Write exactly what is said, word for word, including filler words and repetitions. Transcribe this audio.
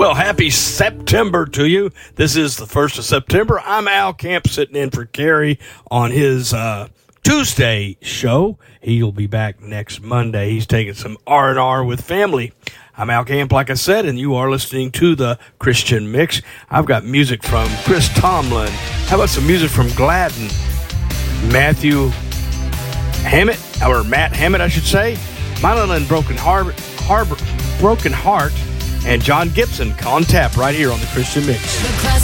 Well, happy September to you. This is the first of September. I'm Al Camp sitting in for Kerry on his uh, Tuesday show. He'll be back next Monday. He's taking some R and R with family. I'm Al Camp, like I said, and you are listening to the Christian Mix. I've got music from Chris Tomlin. How about some music from Gladden? Matthew Hammett, or Matt Hammett, I should say. Mylon and Broken Heart, Harbor, Broken Heart, and John Gibson on tap right here on the Christian Mix.